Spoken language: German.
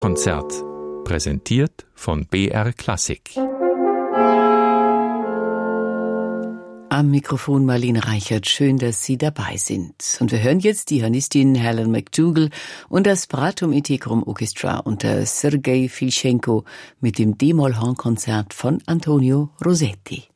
Konzert, präsentiert von BR Klassik. Am Mikrofon Marlene Reichert, schön, dass Sie dabei sind. Und wir hören jetzt die Pianistin Helen McDougall und das Bratum Integrum Orchestra unter Sergei Filchenko mit dem D-Moll-Hornkonzert von Antonio Rosetti.